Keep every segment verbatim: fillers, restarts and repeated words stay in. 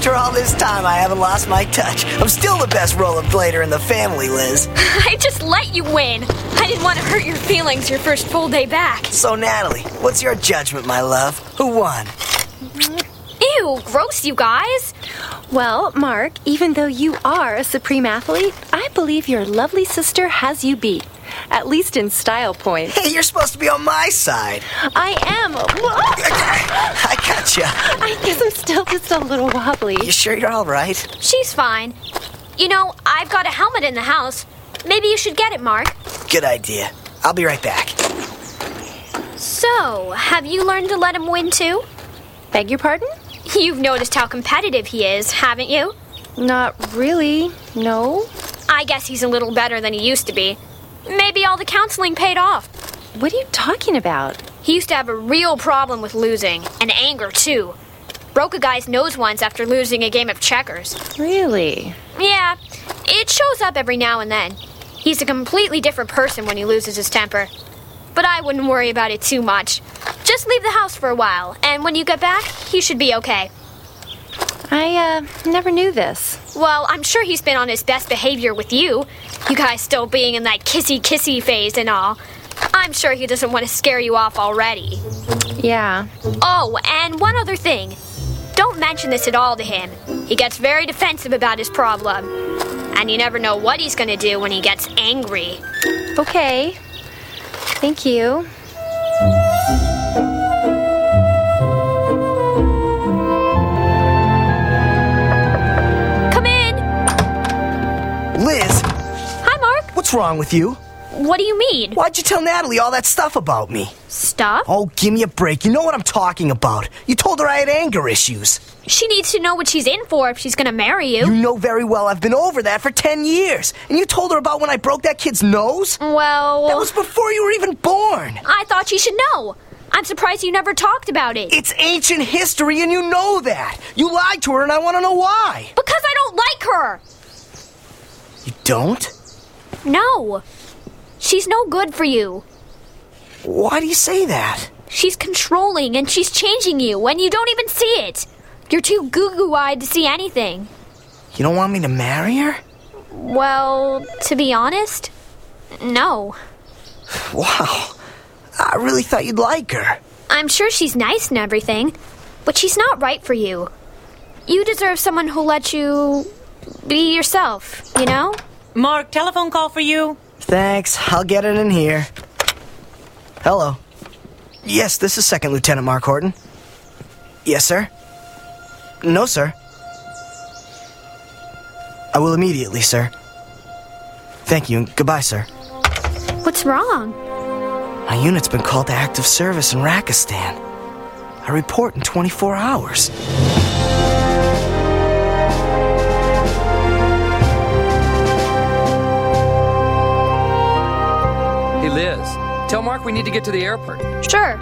After all this time, I haven't lost my touch. I'm still the best rollerblader in the family, Liz. I just let you win. I didn't want to hurt your feelings your first full day back. So, Natalie, what's your judgment, my love? Who won? Ew, gross, you guys. Well, Mark, even though you are a supreme athlete, I believe your lovely sister has you beat. At least in style points. Hey, you're supposed to be on my side. I am. I gotcha. I guess I'm still just a little wobbly. You sure you're all right? She's fine. You know, I've got a helmet in the house. Maybe you should get it, Mark. Good idea. I'll be right back. So, have you learned to let him win too? Beg your pardon? You've noticed how competitive he is, haven't you? Not really, no. I guess he's a little better than he used to be. Maybe all the counseling paid off. What are you talking about? He used to have a real problem with losing, and anger too. Broke a guy's nose once after losing a game of checkers. Really? Yeah, it shows up every now and then. He's a completely different person when he loses his temper. But I wouldn't worry about it too much. Just leave the house for a while, and when you get back, he should be okay. I, uh, never knew this. Well, I'm sure he's been on his best behavior with you. You guys still being in that kissy-kissy phase and all. I'm sure he doesn't want to scare you off already. Yeah. Oh, and one other thing. Don't mention this at all to him. He gets very defensive about his problem. And you never know what he's going to do when he gets angry. Okay. Thank you. Come in. Liz! Hi, Mark. What's wrong with you? What do you mean? Why'd you tell Natalie all that stuff about me? Stuff? Oh, give me a break. You know what I'm talking about. You told her I had anger issues. She needs to know what she's in for if she's gonna marry you. You know very well I've been over that for ten years. And you told her about when I broke that kid's nose? Well... That was before you were even born. I thought she should know. I'm surprised you never talked about it. It's ancient history and you know that. You lied to her and I want to know why. Because I don't like her. You don't? No. She's no good for you. Why do you say that? She's controlling and she's changing you and you don't even see it. You're too goo-goo-eyed to see anything. You don't want me to marry her? Well, to be honest, no. Wow. I really thought you'd like her. I'm sure she's nice and everything, but she's not right for you. You deserve someone who'll let you be yourself, you know? Mark, telephone call for you. Thanks. I'll get it in here. Hello. Yes, this is Second Lieutenant Mark Horton. Yes, sir? No, sir. I will immediately, sir. Thank you, and goodbye, sir. What's wrong? My unit's been called to active service in Rakistan. I report in twenty-four hours. Hey, Liz, tell Mark we need to get to the airport. Sure.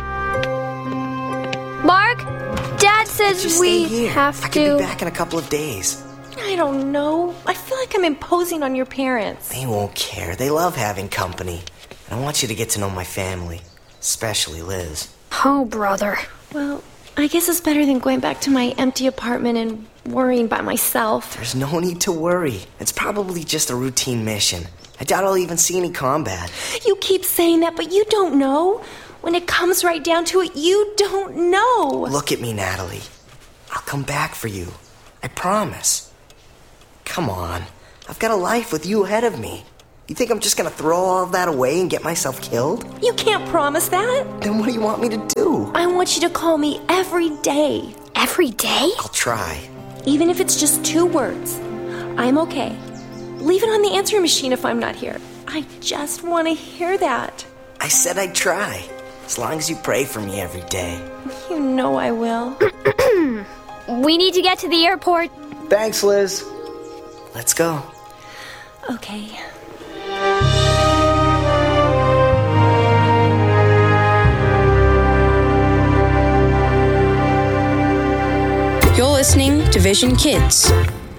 Mark, Dad says Just we stay here. have I to... could be back in a couple of days. I don't know. I feel like I'm imposing on your parents. They won't care. They love having company. And I want you to get to know my family, especially Liz. Oh, brother. Well, I guess it's better than going back to my empty apartment and worrying by myself. There's no need to worry. It's probably just a routine mission. I doubt I'll even see any combat. You keep saying that, but you don't know. When it comes right down to it, you don't know. Look at me, Natalie. I'll come back for you. I promise. Come on. I've got a life with you ahead of me. You think I'm just gonna throw all of that away and get myself killed? You can't promise that. Then what do you want me to do? I want you to call me every day. Every day? I'll try. Even if it's just two words. I'm okay. Leave it on the answering machine if I'm not here. I just want to hear that. I said I'd try. As long as you pray for me every day. You know I will. We need to get to the airport. Thanks, Liz. Let's go. Okay. You're listening to Vision Kids.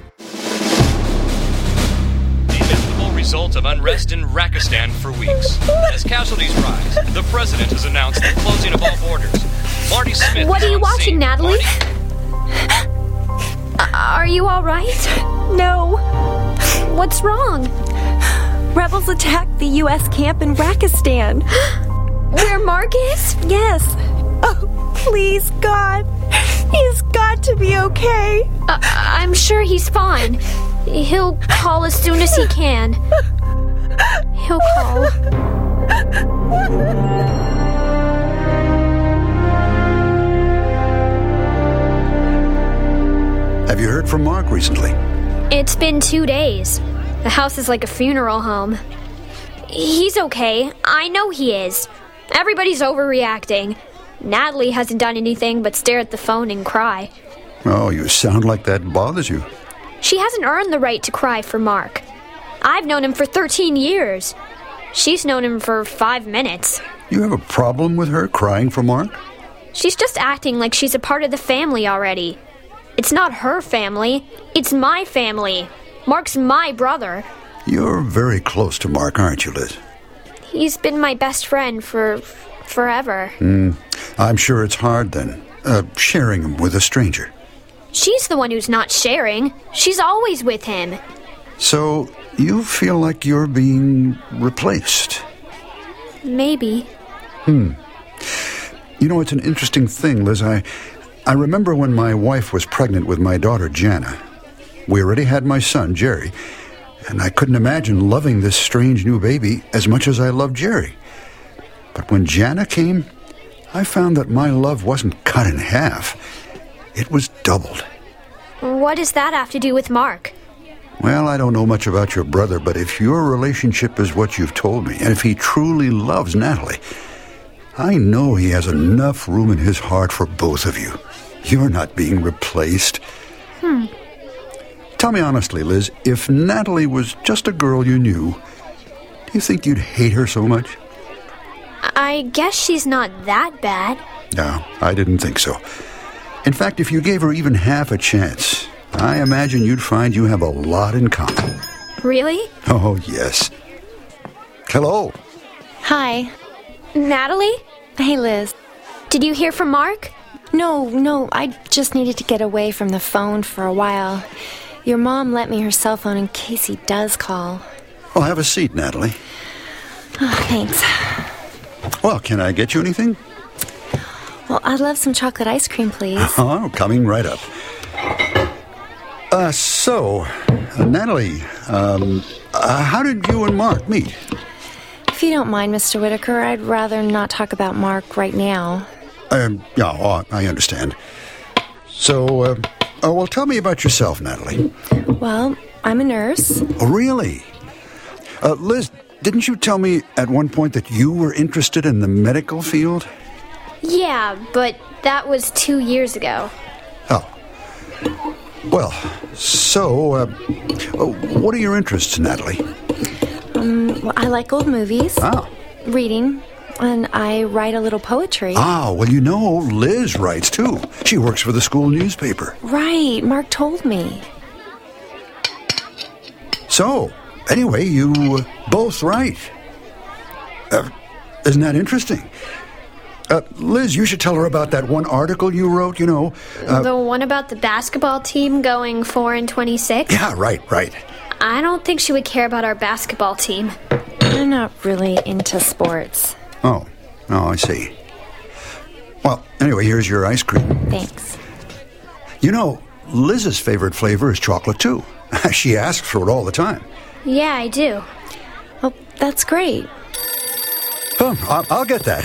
Result of unrest in Rakistan for weeks. As casualties rise, the president has announced the closing of all borders. Marty Smith. What are you watching, Natalie? Marty? Are Are you all right? No. What's wrong? Rebels attacked the U S camp in Rakistan. Where Mark is? Yes. Oh, please, God. He's got to be okay. Uh, I'm sure he's fine. He'll call as soon as he can. He'll call. Have you heard from Mark recently? It's been two days. The house is like a funeral home. He's okay. I know he is. Everybody's overreacting. Natalie hasn't done anything but stare at the phone and cry. Oh, you sound like that bothers you. She hasn't earned the right to cry for Mark. I've known him for thirteen years. She's known him for five minutes. You have a problem with her crying for Mark? She's just acting like she's a part of the family already. It's not her family. It's my family. Mark's my brother. You're very close to Mark, aren't you, Liz? He's been my best friend for forever. Mm, I'm sure it's hard then, uh, sharing him with a stranger. She's the one who's not sharing. She's always with him. So, you feel like you're being replaced? Maybe. Hmm. You know, it's an interesting thing, Liz. I, I remember when my wife was pregnant with my daughter, Jana. We already had my son, Jerry, and I couldn't imagine loving this strange new baby as much as I loved Jerry. But when Jana came, I found that my love wasn't cut in half. It was doubled. What does that have to do with Mark? Well, I don't know much about your brother, but if your relationship is what you've told me, and if he truly loves Natalie, I know he has enough room in his heart for both of you. You're not being replaced. Hmm. Tell me honestly, Liz, if Natalie was just a girl you knew, do you think you'd hate her so much? I guess she's not that bad. No, I didn't think so. In fact, if you gave her even half a chance, I imagine you'd find you have a lot in common. Really? Oh, yes. Hello. Hi. Natalie? Hey, Liz. Did you hear from Mark? No, no, I just needed to get away from the phone for a while. Your mom lent me her cell phone in case he does call. Well, have a seat, Natalie. Oh, thanks. Well, can I get you anything? Well, I'd love some chocolate ice cream, please. Oh, coming right up. Uh, so, uh, Natalie, um, uh, how did you and Mark meet? If you don't mind, Mister Whitaker, I'd rather not talk about Mark right now. Um, yeah, oh, I understand. So, uh, oh, well, tell me about yourself, Natalie. Well, I'm a nurse. Oh, really? Uh, Liz, didn't you tell me at one point that you were interested in the medical field? Yeah, but that was two years ago. Oh. Well, so, uh, what are your interests, Natalie? Um, well, I like old movies. Oh. Reading. And I write a little poetry. Ah, well, you know, Liz writes, too. She works for the school newspaper. Right, Mark told me. So, anyway, you uh, both write. Uh, isn't that interesting? Uh, Liz, you should tell her about that one article you wrote, you know. Uh, the one about the basketball team going four and twenty-six? Yeah, right, right. I don't think she would care about our basketball team. I'm not really into sports. Oh, oh, I see. Well, anyway, here's your ice cream. Thanks. You know, Liz's favorite flavor is chocolate, too. She asks for it all the time. Yeah, I do. Well, that's great. Oh, I'll, I'll get that.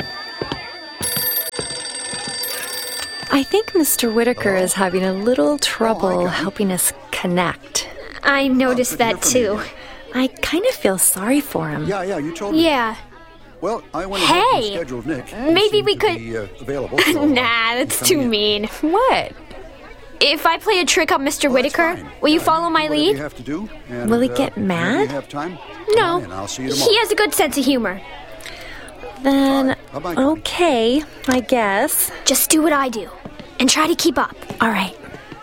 I think Mister Whitaker is having a little trouble oh, helping us connect. I noticed that, too. I kind of feel sorry for him. Yeah, yeah, you told me. Yeah. Well, I went hey, ahead and scheduled Nick. Maybe we could... Be, uh, available, so nah, that's too in. mean. What? If I play a trick on Mister Well, Whitaker, will you yeah, follow my whatever lead? You have to do, and, will he uh, get mad? You have time? No. In, I'll see you tomorrow. He has a good sense of humor. Then, right. okay, I guess. Just do what I do, and try to keep up. All right.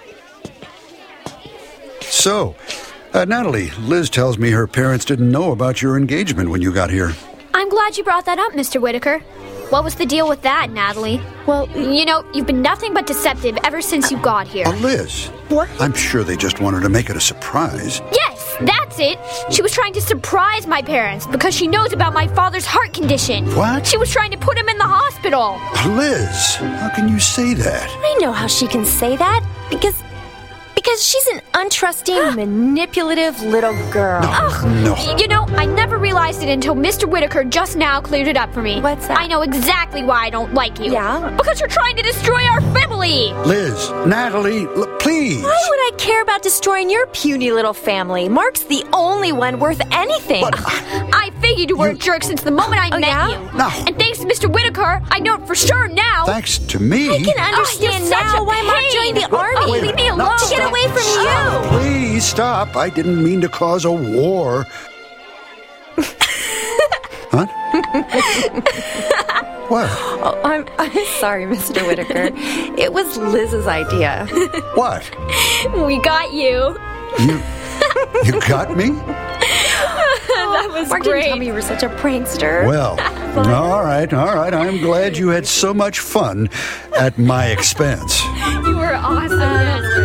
So, uh, Natalie, Liz tells me her parents didn't know about your engagement when you got here. I'm glad you brought that up, Mister Whitaker. What was the deal with that, Natalie? Well, You know, you've been nothing but deceptive ever since you got here. Oh, Liz. What? I'm sure they just wanted to make it a surprise. Yes, that's it. She was trying to surprise my parents because she knows about my father's heart condition. What? She was trying to put him in the hospital. Liz, how can you say that? I know how she can say that because because she's an untrusting, manipulative little girl. No. You know, I never realized it until Mister Whitaker just now cleared it up for me. What's that? I know exactly why I don't like you. Yeah? Because you're trying to destroy our family. Liz, Natalie, l- please. Why would I care about destroying your puny little family? Mark's the only one worth anything. But I figured you were a jerk since the moment I Oh, met yeah? you. No. And thanks to Mister Whitaker, I know it for sure now. Thanks to me. I can Oh, understand you're such now a why Mark pain. joined the Oh, army. leave me No, alone. To get stop. away from you. Please stop. I didn't mean to cause a war. Huh? What? Oh, I'm, I'm sorry, Mister Whitaker. It was Liz's idea. What? We got you. You you got me? That was Mark didn't tell me you were such a prankster. Well, all right, all right. I'm glad you had so much fun at my expense. You were awesome.